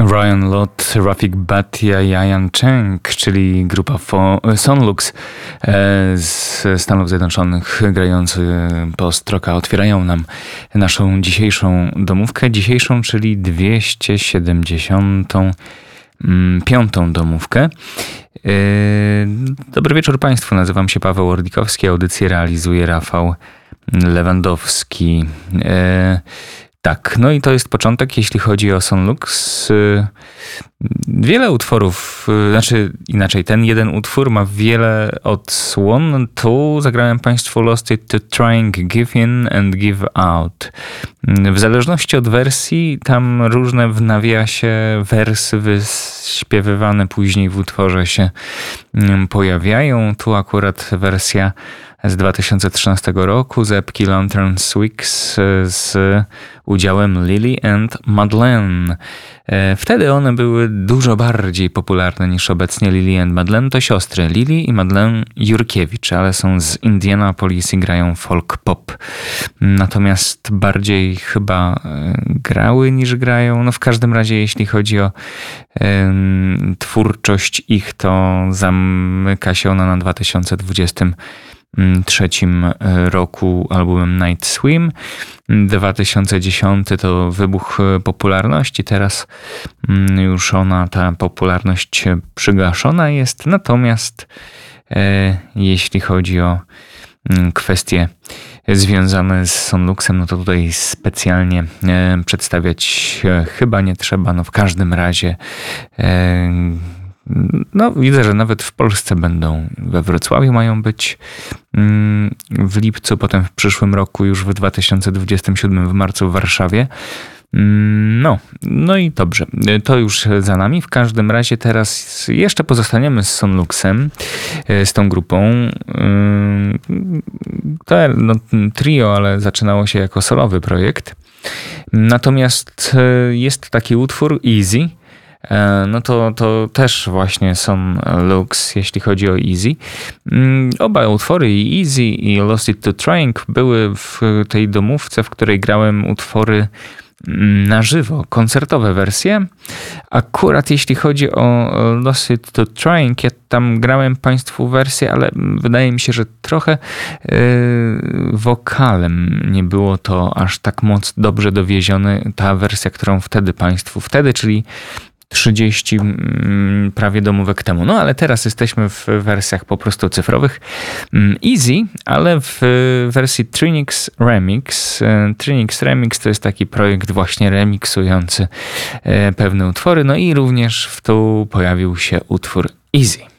Ryan Lott, Rafik Bhatia i Ian Cheng, czyli grupa Sonlux z Stanów Zjednoczonych, grający post-rocka, otwierają nam naszą dzisiejszą domówkę. Dzisiejszą, czyli 275. domówkę. Dobry wieczór Państwu, nazywam się Paweł Ordikowski, audycję realizuje Rafał Lewandowski. Tak, no i to jest początek, jeśli chodzi o Sonlux. Wiele utworów, inaczej, ten jeden utwór ma wiele odsłon. Tu zagrałem Państwu Lost It to Trying, Give In and Give Out. W zależności od wersji, tam różne w nawiasie wersy wyśpiewywane później w utworze się pojawiają. Tu akurat wersja z 2013 roku z epki Lantern Swix z udziałem Lily and Madeleine. Wtedy one były dużo bardziej popularne niż obecnie. Lily and Madeleine to siostry Lily i Madeleine Jurkiewicz, ale są z Indianapolis i grają folk pop. Natomiast bardziej chyba grały niż grają. No w każdym razie jeśli chodzi o twórczość ich, to zamyka się ona na 2023 roku albumem Night Swim. 2010 to wybuch popularności. Teraz już ta popularność przygaszona jest. Natomiast jeśli chodzi o kwestie związane z Sonluxem, no to tutaj specjalnie przedstawiać chyba nie trzeba. No w każdym razie widzę, że nawet w Polsce będą, we Wrocławiu mają być w lipcu, potem w przyszłym roku, już w 2027 w marcu w Warszawie. No i dobrze, to już za nami. W każdym razie teraz jeszcze pozostaniemy z Sonluxem, z tą grupą. To trio, ale zaczynało się jako solowy projekt. Natomiast jest taki utwór Easy. No to też właśnie Sonlux, jeśli chodzi o Easy. Oba utwory, i Easy i Lost It to Trying, były w tej domówce, w której grałem utwory na żywo, koncertowe wersje. Akurat jeśli chodzi o Lost It to Trying, ja tam grałem Państwu wersję, ale wydaje mi się, że trochę wokalem nie było to aż tak dobrze dowiezione. Ta wersja, którą wtedy, czyli 30 prawie domówek temu. No ale teraz jesteśmy w wersjach po prostu cyfrowych. Easy, ale w wersji Trinix Remix. Trinix Remix to jest taki projekt właśnie remiksujący pewne utwory. No i również tu pojawił się utwór Easy.